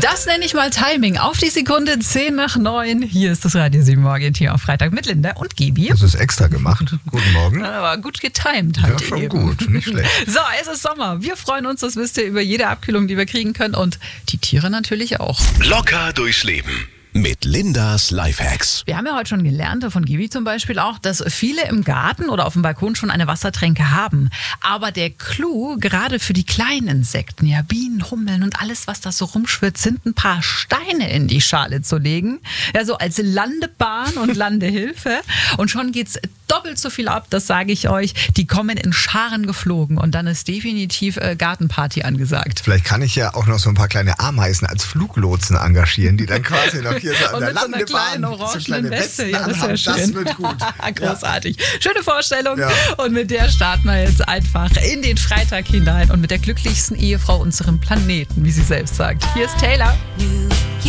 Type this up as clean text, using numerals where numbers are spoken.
Das nenne ich mal Timing. Auf die Sekunde 10:09. Hier ist das Radio 7 Morgenteam auf Freitag mit Linda und Gibi. Das ist extra gemacht. Guten Morgen. Aber gut getimed Ja, heute schon eben. gut, nicht schlecht. So, es ist Sommer. Wir freuen uns, das wisst ihr, über jede Abkühlung, die wir kriegen können. Und die Tiere natürlich auch. Locker durchs Leben mit Lindas Lifehacks. Wir haben ja heute schon gelernt, von Gibi zum Beispiel auch, dass viele im Garten oder auf dem Balkon schon eine Wassertränke haben. Aber der Clou, gerade für die kleinen Insekten, ja Bienen, Hummeln und alles, was da so rumschwirrt, sind ein paar Steine in die Schale zu legen. Ja, so als Landebahn und Landehilfe. Und schon geht's doppelt so viel ab, das sage ich euch. Die kommen in Scharen geflogen und dann ist definitiv Gartenparty angesagt. Vielleicht kann ich ja auch noch so ein paar kleine Ameisen als Fluglotsen engagieren, die dann quasi noch hier so an Und der mit so einer Landebahn kleinen orangenen kleine Weste. Westen Ja, das anhaben. wäre schön. Das wird gut. Großartig. Schöne Vorstellung. Ja. Und mit der starten wir jetzt einfach in den Freitag hinein und mit der glücklichsten Ehefrau unserem Planeten, wie sie selbst sagt. Hier ist Taylor.